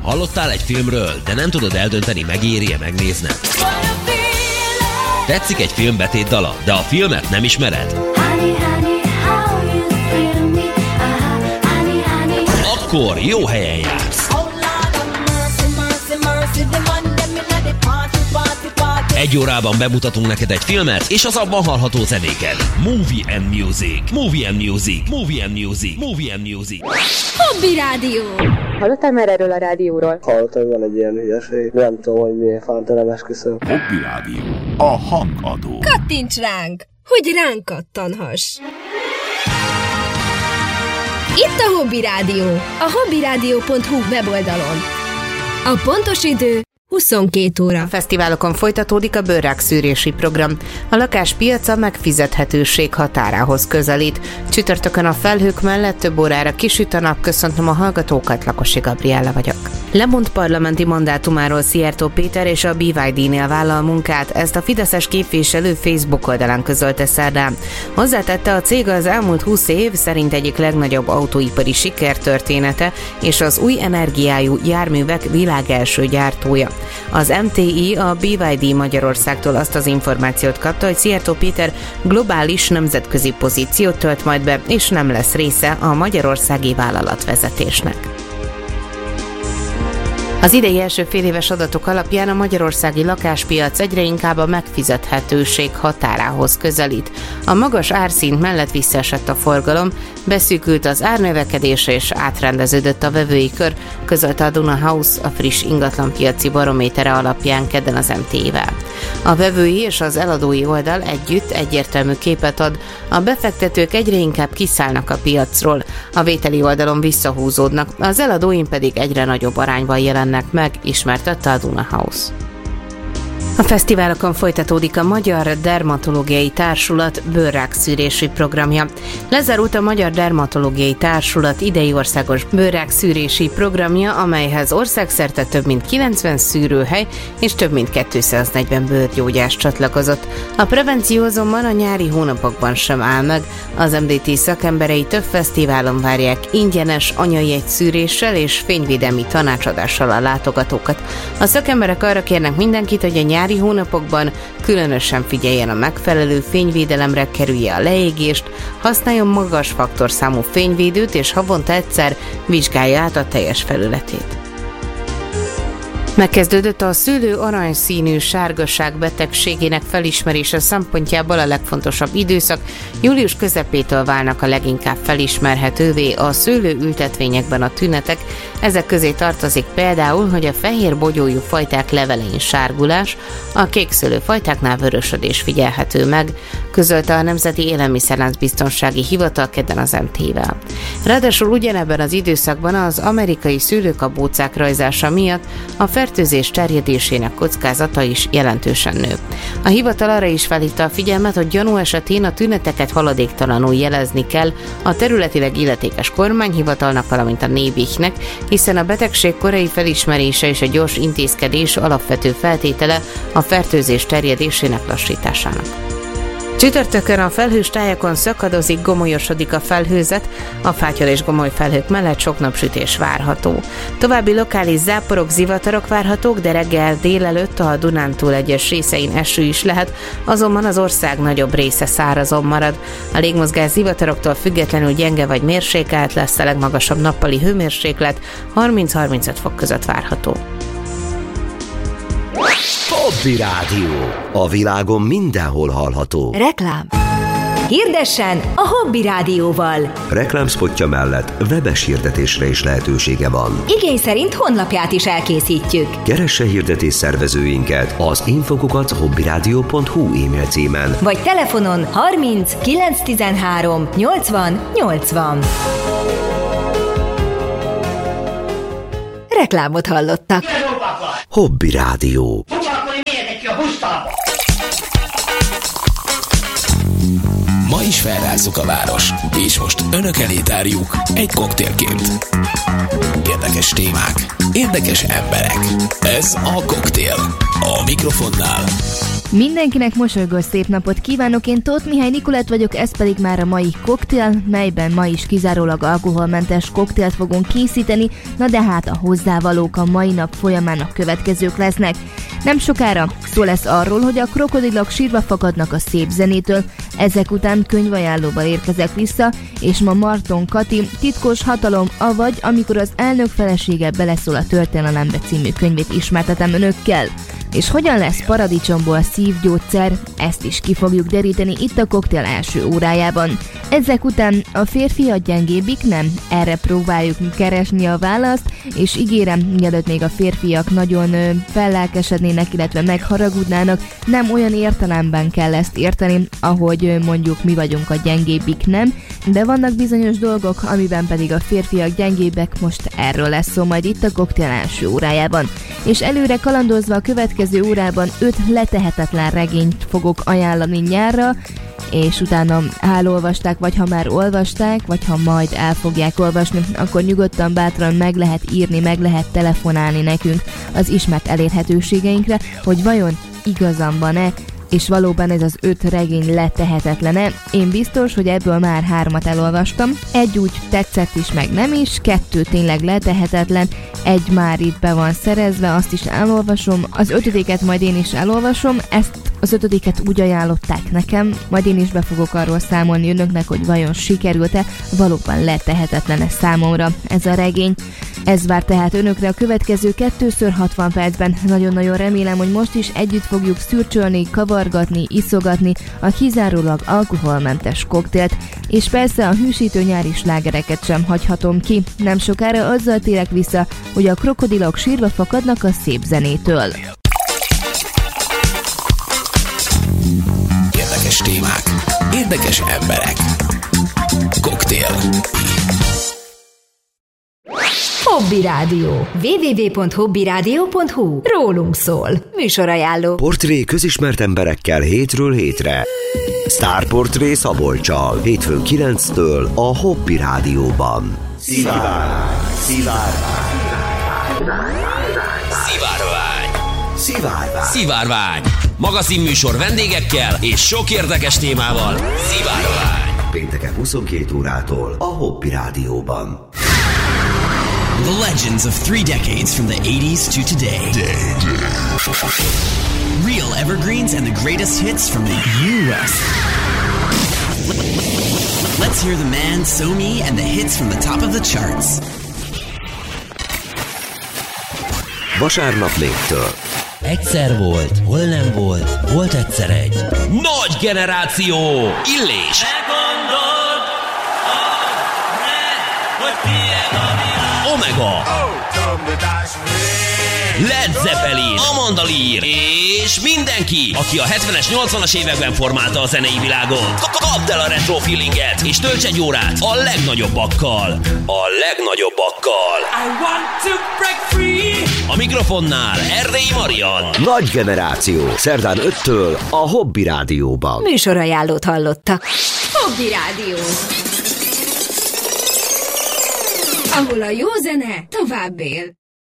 Hallottál egy filmről, de nem tudod eldönteni, megéri-e megnézned? Tetszik egy film betétdala, de a filmet nem ismered? Akkor jó helyen jársz! Egy órában bemutatunk neked egy filmet, és az abban hallható zenéket. Movie and Music. Movie and Music. Movie and Music. Movie and Music. Hobby Rádió! Hallottál már erről a rádióról? Hallottam, van egy ilyen hülyeség. Nem tudom, hogy miért fánta esküszöm. Hobby Rádió. A hangadó. Kattints ránk, hogy ránk kattanhass! Itt a Hobby Rádió, a hobbyradio.hu weboldalon. A pontos idő 22 óra. A fesztiválokon folytatódik a bőrrákszűrési program. A lakáspiaca megfizethetőség határához közelít. Csütörtökön a felhők mellett több órára kisüt a nap. Köszöntöm a hallgatókat, Lakosi Gabriella vagyok. Lemond parlamenti mandátumáról Szijjártó Péter és a BYD-nél vállal munkát, ezt a fideszes képviselő Facebook oldalán közölte szerdán. Hozzátette, a cég az elmúlt 20 év szerint egyik legnagyobb autóipari sikertörténete és az új energiájú járművek világelső gyártója. Az MTI a BYD Magyarországtól azt az információt kapta, hogy Szijjártó Péter globális nemzetközi pozíciót tölt majd be, és nem lesz része a magyarországi vállalatvezetésnek. Az idei első féléves adatok alapján a magyarországi lakáspiac egyre inkább a megfizethetőség határához közelít. A magas árszint mellett visszaesett a forgalom, beszűkült az árnövekedés és átrendeződött a vevői kör, közölte a Duna House a friss ingatlanpiaci barométere alapján kedden az MT-vel. A vevői és az eladói oldal együtt egyértelmű képet ad, a befektetők egyre inkább kiszállnak a piacról, a vételi oldalon visszahúzódnak, az eladóin pedig egyre nagyobb arányban jelennek meg, ismertette a Duna House. A fesztiválokon folytatódik a Magyar Dermatológiai Társulat bőrrákszűrési programja. Lezárult a Magyar Dermatológiai Társulat idei országos bőrrákszűrési programja, amelyhez országszerte több mint 90 szűrőhely és több mint 240 bőrgyógyász csatlakozott. A prevenció azonban a nyári hónapokban sem áll meg. Az MDT szakemberei több fesztiválon várják ingyenes anyai egyszűréssel és fényvédelmi tanácsadással a látogatókat. A szakemberek arra kérnek mindenkit, hogy a nyári hónapokban különösen figyeljen a megfelelő fényvédelemre, kerülje a leégést, használjon magas faktorszámú fényvédőt és havonta egyszer vizsgálja át a teljes felületét. Megkezdődött a szőlő aranyszínű sárgaság betegségének felismerése szempontjából a legfontosabb időszak. Július közepétől válnak a leginkább felismerhetővé a szőlőültetvényekben a tünetek. Ezek közé tartozik például, hogy a fehér bogyójú fajták levelein sárgulás, a kékszőlő fajtáknál vörösödés figyelhető meg, közölte a Nemzeti Élelmiszerláncbiztonsági Hivatal kedden az MT-vel. Ráadásul ugyanebben az időszakban az amerikai szőlőkabócák rajzása miatt a fertőzés terjedésének kockázata is jelentősen nő. A hivatal arra is felhívta a figyelmet, hogy gyanú esetén a tüneteket haladéktalanul jelezni kell a területileg illetékes kormányhivatalnak, valamint a NÉBIH-nek, hiszen a betegség korai felismerése és a gyors intézkedés alapvető feltétele a fertőzés terjedésének lassításának. Csütörtökön a felhős tájakon szakadozik, gomolyosodik a felhőzet, a fátyol és gomoly felhők mellett sok napsütés várható. További lokális záporok, zivatarok várhatók, de reggel délelőtt a Dunántúl egyes részein eső is lehet, azonban az ország nagyobb része szárazon marad. A légmozgás zivataroktól függetlenül gyenge vagy mérsékelt lesz, a legmagasabb nappali hőmérséklet 30-35 fok között várható. Hobby Rádió. A világon mindenhol hallható. Reklám. Hirdessen a Hobby Rádióval. Reklámspotja mellett webes hirdetésre is lehetősége van. Igény szerint honlapját is elkészítjük. Keresse hirdetés szervezőinket az info@hobbyradio.hu e-mail címen. Vagy telefonon 30 913 80 80. Reklámot hallottak. Hobby Rádió. Ma is felrázzuk a város, és most önök elé tárjuk egy koktélként. Érdekes témák, érdekes emberek. Ez a koktél. A mikrofonnál Mindenkinek mosolygós szép napot kívánok, én Tóth Mihály Nikolett vagyok, ez pedig már a mai koktél, melyben ma is kizárólag alkoholmentes koktélt fogunk készíteni, na de hát a hozzávalók a mai nap folyamán a következők lesznek. Nem sokára szó lesz arról, hogy a krokodilok sírva fakadnak a szép zenétől, ezek után könyvajánlóval érkezek vissza, és ma Marton Kati Titkos hatalom, avagy amikor az elnök felesége beleszól a történelembe című könyvét ismertetem önökkel. És hogyan lesz paradicsomból szívgyógyszer, ezt is ki fogjuk deríteni itt a koktél első órájában. Ezek után a férfiak gyengébbik, nem? Erre próbáljuk keresni a választ, és ígérem, mielőtt még a férfiak nagyon fellelkesednének, illetve megharagudnának, nem olyan értelemben kell ezt érteni, ahogy mondjuk mi vagyunk a gyengébbik, nem? De vannak bizonyos dolgok, amiben pedig a férfiak gyengébbek, most erről lesz szó majd itt a koktél első órájában. És előre kalandozva a következő órában 5 letehetetlen regényt fogok ajánlani nyárra, és utána elolvasták, vagy ha már olvasták, vagy ha majd el fogják olvasni, akkor nyugodtan, bátran meg lehet írni, meg lehet telefonálni nekünk az ismert elérhetőségeinkre, hogy vajon igazam van-e, és valóban ez az 5 regény letehetetlene. Én biztos, hogy ebből már 3-at elolvastam. Egy úgy tetszett is, meg nem is, 2 tényleg letehetetlen, egy már itt be van szerezve, azt is elolvasom, az 5-et majd én is elolvasom, ezt az 5-et úgy ajánlották nekem, majd én is be fogok arról számolni önöknek, hogy vajon sikerült-e, valóban letehetetlen számomra ez a regény. Ez vár tehát önökre a következő 2x60 percben. Nagyon-nagyon remélem, hogy most is együtt fogjuk szürcsölni, kavargatni, iszogatni a kizárólag alkoholmentes koktélt, és persze a hűsítő nyári slágereket sem hagyhatom ki. Nem sokára azzal térek vissza, hogy a krokodilok sírva fakadnak a szép zenétől. Érdekes témák, érdekes emberek. Koktél. Hobby Rádió. www.hobbyradio.hu. Rólunk szól. Műsorajánló. Portré közismert emberekkel hétről hétre. Sztárportré Szabolccsal. Hétfőn 9-től a Hobby Rádióban. Szivárvány. Szivárvány. Magazinműsor vendégekkel és sok érdekes témával. Szivárvány. Pénteken 22 órától a Hobby Rádióban. The legends of 3 decades from the 80s to today. Real evergreens and the greatest hits from the U.S. Let's hear the man, So-Me, and the hits from the top of the charts. Vasárnap 4-től. Egyszer volt, hol nem volt, volt egyszer egy nagy generáció. Illés. Omega. Led Zeppelin, Amanda Lear és mindenki, aki a 70-es, 80-as években formálta a zenei világot. Kapd el a retro feelinget, és tölts egy órát a legnagyobbakkal. I want to break free. A mikrofonnál Erdélyi Marian. Nagy generáció. Szerdán 5-től a Hobby Rádióban. Műsorajánlót hallottak. Hobby Rádió. Ahol a jó zene tovább él.